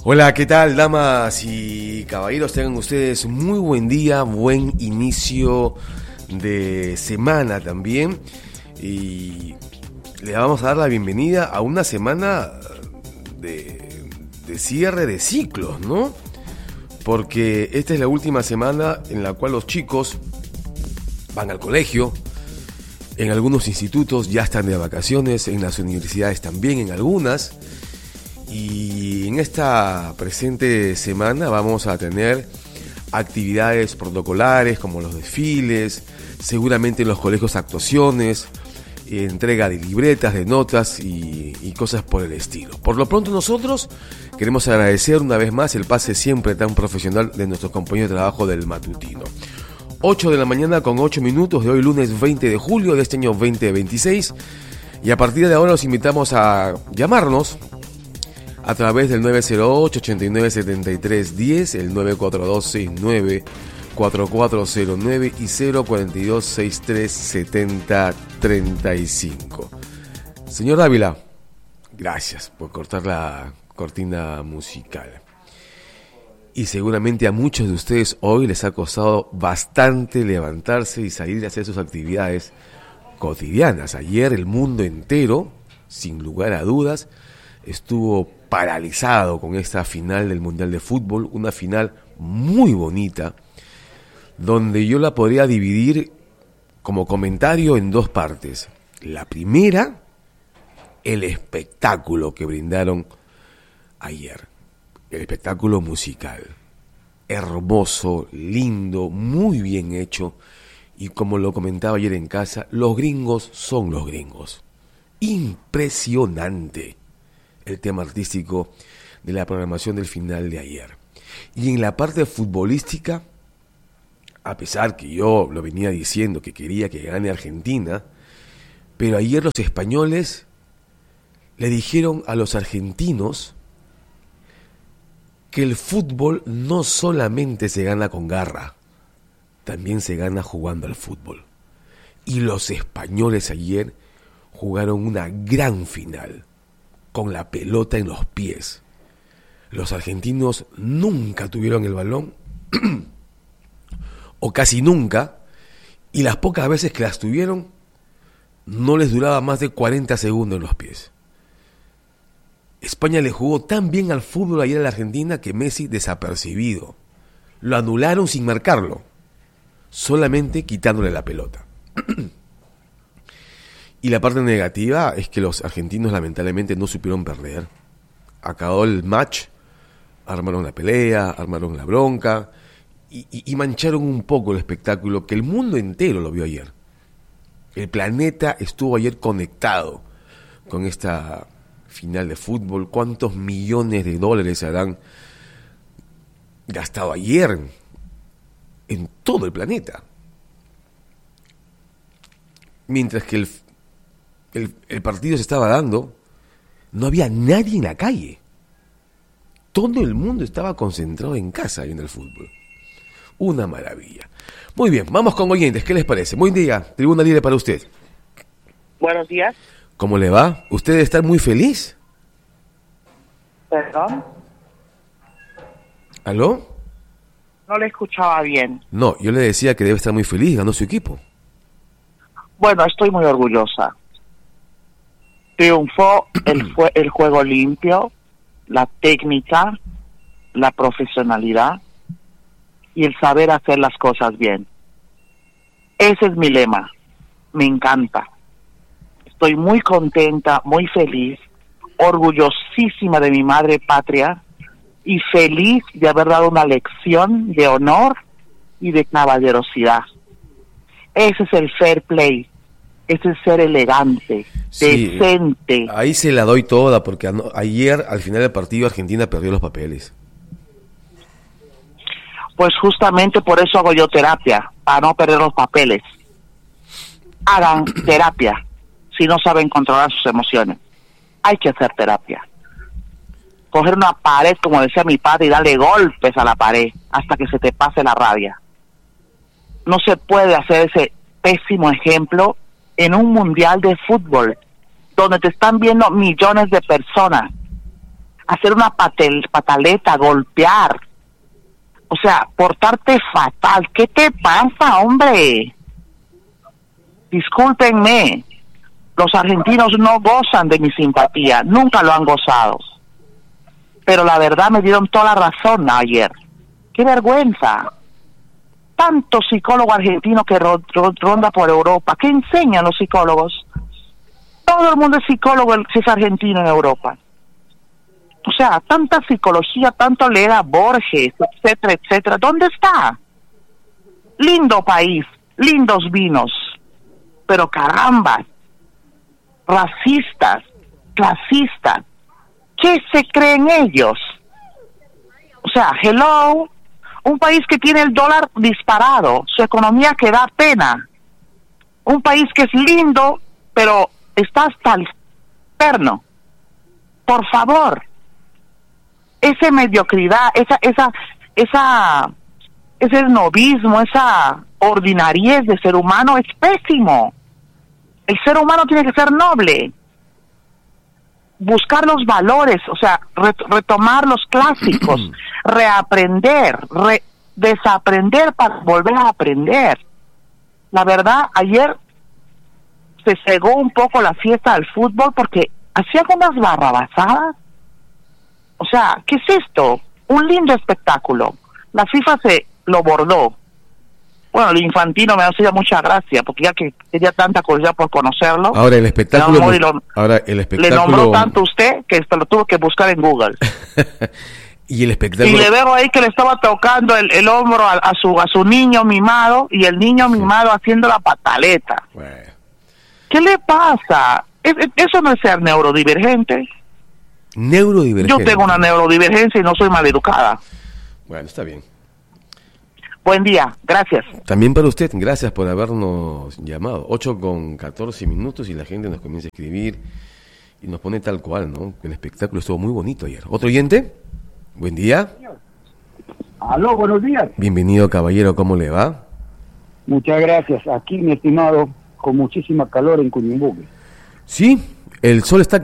Hola, ¿qué tal, damas y caballeros? Tengan ustedes muy buen día, buen inicio de semana también. Y le vamos a dar la bienvenida a una semana de cierre de ciclos, ¿no? Porque esta es la última semana en la cual los chicos van al colegio. En algunos institutos ya están de vacaciones, en las universidades también, en algunas. Y en esta presente semana vamos a tener actividades protocolares como los desfiles, seguramente en los colegios actuaciones, entrega de libretas, de notas y cosas por el estilo. Por lo pronto nosotros queremos agradecer una vez más el pase siempre tan profesional de nuestros compañeros de trabajo del matutino. 8 de la mañana con 8 minutos de hoy lunes 20 de julio de este año 2026, y a partir de ahora los invitamos a llamarnos a través del 908-8973-10, el 942-69-4409 y 042-6370-35. Señor Dávila, gracias por cortar la cortina musical. Y seguramente a muchos de ustedes hoy les ha costado bastante levantarse y salir a hacer sus actividades cotidianas. Ayer el mundo entero, sin lugar a dudas, estuvo paralizado con esta final del Mundial de Fútbol, una final muy bonita, donde yo la podría dividir como comentario en dos partes. La primera, el espectáculo que brindaron ayer, el espectáculo musical, hermoso, lindo, muy bien hecho, y como lo comentaba ayer en casa, los gringos son los gringos. Impresionante el tema artístico de la programación del final de ayer. Y en la parte futbolística, a pesar que yo lo venía diciendo que quería que gane Argentina, pero ayer los españoles le dijeron a los argentinos que el fútbol no solamente se gana con garra, también se gana jugando al fútbol. Y los españoles ayer jugaron una gran final, con la pelota en los pies. Los argentinos nunca tuvieron el balón, o casi nunca, y las pocas veces que las tuvieron, no les duraba más de 40 segundos en los pies. España le jugó tan bien al fútbol ayer a la Argentina que Messi desapercibido. Lo anularon sin marcarlo, solamente quitándole la pelota. Y la parte negativa es que los argentinos lamentablemente no supieron perder. Acabó el match, armaron la pelea, armaron la bronca y mancharon un poco el espectáculo que el mundo entero lo vio ayer. El planeta estuvo ayer conectado con esta final de fútbol. ¿Cuántos millones de dólares se habrán gastado ayer en todo el planeta? Mientras que el partido se estaba dando, no había nadie en la calle. Todo el mundo estaba concentrado en casa y en el fútbol. Una maravilla. Muy bien, vamos con oyentes. ¿Qué les parece? Buen día, Tribuna Libre para usted. Buenos días. ¿Cómo le va? ¿Usted debe estar muy feliz? ¿Perdón? ¿Aló? No le escuchaba bien. No, yo le decía que debe estar muy feliz, ganó su equipo. Bueno, estoy muy orgullosa. Triunfó el juego limpio, la técnica, la profesionalidad y el saber hacer las cosas bien. Ese es mi lema. Me encanta. Estoy muy contenta, muy feliz, orgullosísima de mi madre patria y feliz de haber dado una lección de honor y de caballerosidad. Ese es el fair play. Ese es ser elegante, sí, decente. Ahí se la doy toda, porque ayer, al final del partido, Argentina perdió los papeles. Pues justamente por eso hago yo terapia, para no perder los papeles. Hagan terapia si no saben controlar sus emociones. Hay que hacer terapia. Coger una pared, como decía mi padre, y darle golpes a la pared hasta que se te pase la rabia. No se puede hacer ese pésimo ejemplo en un mundial de fútbol, donde te están viendo millones de personas. hacer una pataleta, golpear, o sea, portarte fatal. ¿Qué te pasa, hombre? Discúlpenme, los argentinos no gozan de mi simpatía, nunca lo han gozado. Pero la verdad me dieron toda la razón ayer. ¡Qué vergüenza! Tanto psicólogo argentino que ronda por Europa. ¿Qué enseñan los psicólogos? Todo el mundo es psicólogo si es argentino en Europa. O sea, tanta psicología, tanto leer a Borges, etcétera, etcétera. ¿Dónde está? Lindo país, lindos vinos. Pero caramba, racistas, clasistas, ¿qué se creen ellos? O sea, hello, un país que tiene el dólar disparado, su economía que da pena, un país que es lindo, pero está hasta el perno. Por favor, esa mediocridad, ese snobismo, esa ordinariez de ser humano es pésimo. El ser humano tiene que ser noble, buscar los valores, o sea, retomar los clásicos, reaprender, desaprender para volver a aprender. La verdad, ayer se cegó un poco la fiesta del fútbol porque hacían unas barrabasadas. O sea, ¿qué es esto? Un lindo espectáculo. La FIFA se lo bordó. Bueno, el Infantino me hacía mucha gracia, porque ya que tenía tanta curiosidad por conocerlo. Ahora el espectáculo. Le nombró tanto usted que esto lo tuvo que buscar en Google. Y el espectáculo. Y le veo ahí que le estaba tocando el hombro a su niño mimado, y el niño mimado haciendo la pataleta. Bueno. ¿Qué le pasa? Eso no es ser neurodivergente. Neurodivergente. Yo tengo una neurodivergencia y no soy maleducada. Bueno, está bien. Buen día, gracias. También para usted, gracias por habernos llamado. 8:14 y la gente nos comienza a escribir y nos pone tal cual, ¿no? El espectáculo estuvo muy bonito ayer. ¿Otro oyente? Buen día. Aló, buenos días. Bienvenido, caballero, ¿cómo le va? Muchas gracias. Aquí, mi estimado, con muchísima calor en Cuyumbuque. Sí, el sol está